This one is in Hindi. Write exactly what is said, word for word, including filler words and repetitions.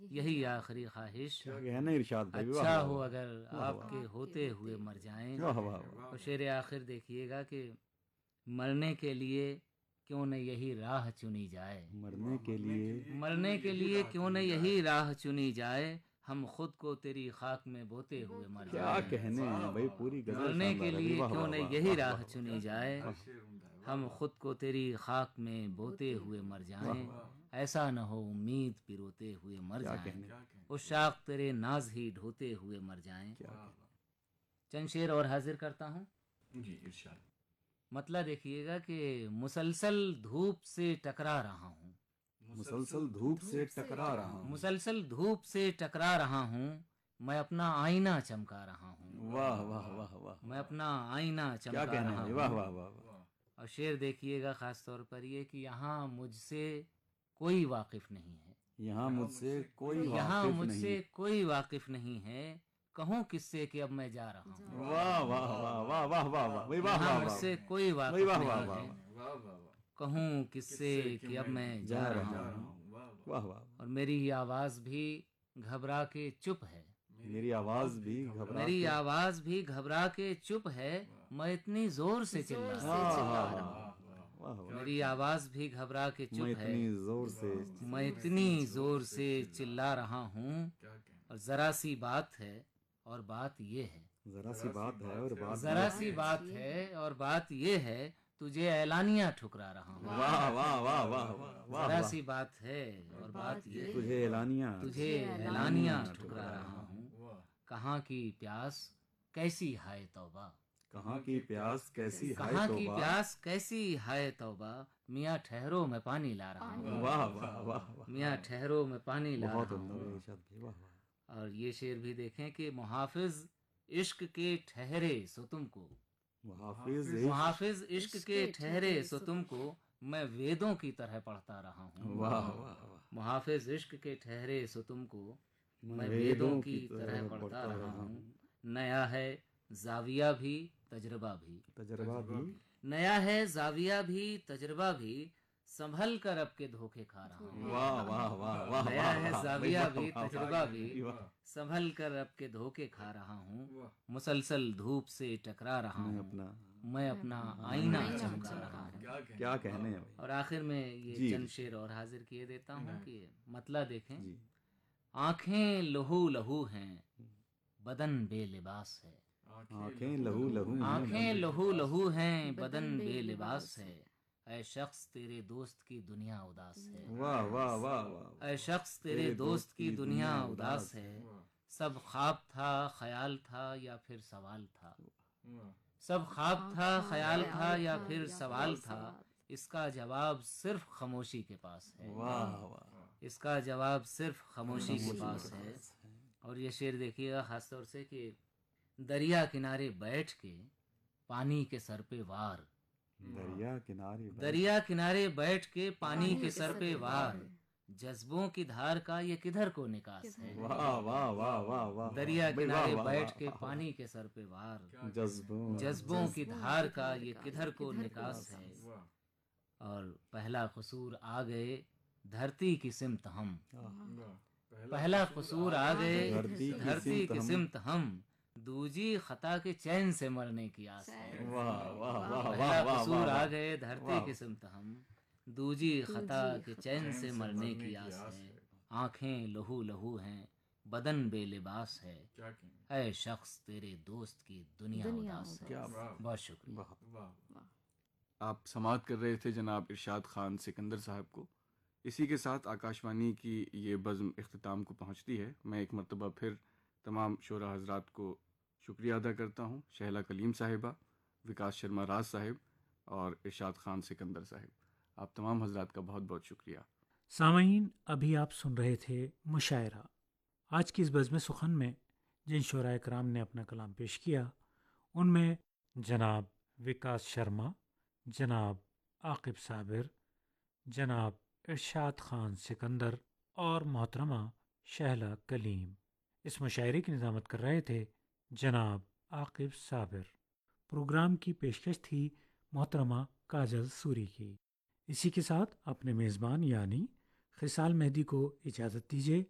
यही आखिरी ख्वाहिश, क्या कहना इरशाद भाई, वाह अच्छा वाह हो वाह, अगर वाह आपके होते हुए मर जाएं। वाह वाह वाह। और शेर आखिर देखिएगा कि मरने के लिए क्यों न यही राह चुनी जाए, मरने के लिए मरने के लिए क्यों न यही राह चुनी जाए, हम खुद को तेरी खाक में बोते हुए मर क्या जाएं। कहने हैं भाई, पूरी गजल मरने के शानदार है भाई, लिए वाह क्यों वाह न वाह यही वाह राह वाह चुनी जाए, हम खुद को तेरी खाक में बोते हुए मर जाएं। ऐसा न हो उम्मीद पिरोते हुए मर क्या जाएं, कहने। उस शाख तेरे नाज ही ढोते हुए मर जाएं। क्या कहने। चंद शेर और हाजिर करता हूँ। जी इरशाद। मतलब देखिएगा कि मुसलसल धूप से टकरा रहा हूँ, मुसलसल धूप से टकरा रहा हूँ, मुसलसल धूप से टकरा रहा हूँ, मैं अपना आईना चमका रहा हूँ, वाह वाह वाह वाह। मैं अपना आईना क्या चमका कहने रहा हैं, वाह हूँ। वाह वाह वाह। और शेर देखिएगा खास तौर पर ये कि यहाँ मुझसे कोई वाकिफ नहीं है, यहाँ मुझसे कोई यहाँ वाकिफ मुझसे नहीं। कोई वाकिफ नहीं है, कहूँ किससे कि अब मैं जा रहा हूँ। वाह वाह वाह वाह वाह वाह वाह भाई, वाह यहाँ वाह मुझसे वाह कोई भाई, वाकिफ वाह नहीं वाह है, वाह वाह वाह वाह। कहूँ किससे कि अब मैं जा रहा हूँ। वाह वाह। और मेरी आवाज भी घबरा के चुप है, मेरी आवाज भी घबरा मेरी के। आवाज भी घबरा के चुप है, मैं इतनी जोर से चिल्ला हाँ रहा हाँ हूँ। हाँ, वाह वाह। मेरी आवाज भी घबरा के चुप मैं है, इतनी जोर से। मैं इतनी जोर से चिल्ला रहा हूँ। और जरा सी बात है और बात ये है, जरा सी बात है और बात जरा ये सी है। बात है और बात ये है, तुझे ऐलानिया ठुकरा रहा हूँ। वाह वाह वाह वाह वाह जरा वाह। सी बात है और बात ये है, तुझे एलानिया। तुझे ऐलानिया ठुकरा रहा हूँ। कहाँ की प्यास कैसी हाय तौबा, कहाँ की प्यास कैसी हाय कहाँ की तौबा। प्यास कैसी हाय तौबा, मियाँ ठहरो मैं पानी ला रहा हूँ, वाह वाह वाह वाह। मियाँ ठहरो मैं पानी ला बहुत रहा उम्दा हूँ। है इरशाद भाई, वाह वाह। और ये शेर भी देखें कि मुहाफिज इश्क के ठहरे सो तुमको, मुहाफिज मुहाफिज इश्क के ठहरे सो तुमको, मैं वेदों की तरह पढ़ता रहा हूँ। वाह वाह वाह। मुहाफिज इश्क के ठहरे सो तुमको, मैं मैं वेदों की तरह पढ़ता रहा हूँ। नया है जाविया भी तजर्बा भी, तजर्बा भी। नया है जाविया भी तजर्बा भी, संभल कर अब के धोखे खा रहा हूँ। वाह वाह वाह वाह। नया है वाह, जाविया वाह, भी वाह, तजुर्बा वाह, भी, वाह। संभल कर अब के धोखे खा रहा हूँ। मुसलसल धूप से टकरा रहा मैं हूँ, अपना मैं अपना आईना चमका रहा हूँ। क्या कहने हैं भाई। और आखिर में ये जी, चंद जी। शेर और हाजिर किए देता हूँ कि मतलब देखें। जी। आंखें लहू लहू हैं, बदन बेलिबास है, आंखें लहू लहू हैं। आंखें लहू लहू हैं, बदन बेलिबास है, ऐ शख्स तेरे दोस्त की दुनिया उदास है, वाह वाह वाह वाह। ऐ शख्स तेरे दोस्त की दुनिया उदास है, सब ख्वाब था ख्याल था या फिर सवाल था, सब ख्वाब था ख्याल था या फिर सवाल था, इसका जवाब सिर्फ खामोशी के पास है, वाह वाह। इसका जवाब सिर्फ खामोशी के पास है। और ये शेर देखिएगा खासतौर से कि दरिया किनारे बैठ के पानी के सर पे वार, दरिया किनारे बैठ- दरिया किनारे बैठ के पानी के सर पे वार, जज्बों की धार का ये किधर को निकास है, वाह वाह वाह वाह वाह। दरिया भाई, किनारे वाह, वाह, बैठ वाह, के वाह, पानी के सर पे वार, जज्बों जज्बों की धार का ये किधर को निकास है। और पहला कसूर आ गए धरती की सिमत हम, पहला कसूर आ गए धरती की धरती सिमत की हम। सिमत हम, दूजी खता के चैन से मरने की आस है। वाह वाह वाह वाह पहला वाह कसूर वाह। आ गए धरती की सिमत हम, दूजी खता के चैन से मरने की आस है। आंखें लहू लहू हैं, बदन बेलिबास है, ऐ शख्स तेरे दोस्त की दुनिया उदास है। क्या बहुत शुक्रिया। आप समाअत कर रहे थे जनाब इरशाद खान सिकंदर साहब को। इसी के साथ आकाशवाणी की ये बज़्म इख्तिताम को पहुंचती है। मैं एक मरतबा फिर तमाम शोरा हजरात को शुक्रिया अदा करता हूं। शहला कलीम साहिबा, विकास शर्मा राज साहिब और इरशाद खान सिकंदर साहिब, आप तमाम हजरात का बहुत बहुत शुक्रिया। सामीन, अभी आप सुन रहे थे मुशायरा। आज की इस बज़्म सुखन में जिन शोरा कराम ने अपना कलाम पेश किया, उनमें जनाब विकास शर्मा, जनाब आकिब साबिर, जनाब इरशाद खान सिकंदर और मोहतरमा शहला कलीम। इस मुशायरे की निज़ामत कर रहे थे जनाब आकिब साबिर। प्रोग्राम की पेशकश थी मोहतरमा काजल सूरी की। इसी के साथ अपने मेज़बान यानी खिसाल मेहदी को इजाज़त दीजिए।